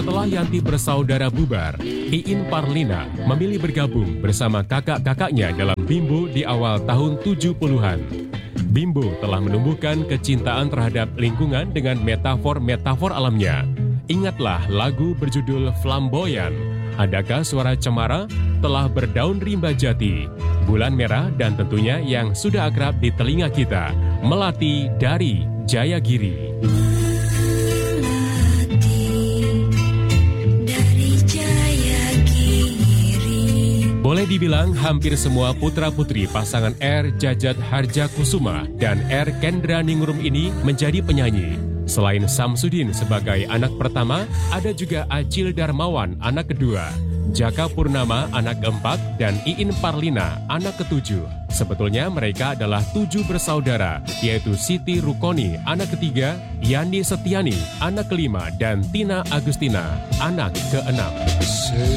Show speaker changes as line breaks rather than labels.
Setelah Yanti bersaudara bubar, Iin Parlina memilih bergabung bersama kakak-kakaknya dalam Bimbo di awal tahun 70-an. Bimbo telah menumbuhkan kecintaan terhadap lingkungan dengan metafor-metafor alamnya. Ingatlah lagu berjudul Flamboyan, Adakah Suara Cemara, Telah Berdaun Rimba Jati, Bulan Merah, dan tentunya yang sudah akrab di telinga kita, Melati dari Jayagiri. Boleh dibilang hampir semua putra-putri pasangan R. Jajat Harjakusuma dan R. Kendra Ningrum ini menjadi penyanyi. Selain Samsudin sebagai anak pertama, ada juga Acil Darmawan anak kedua, Jaka Purnama anak keempat, dan Iin Parlina anak ketujuh. Sebetulnya mereka adalah 7 bersaudara, yaitu Siti Rukoni anak ketiga, Yani Setiani anak kelima, dan Tina Agustina anak keenam.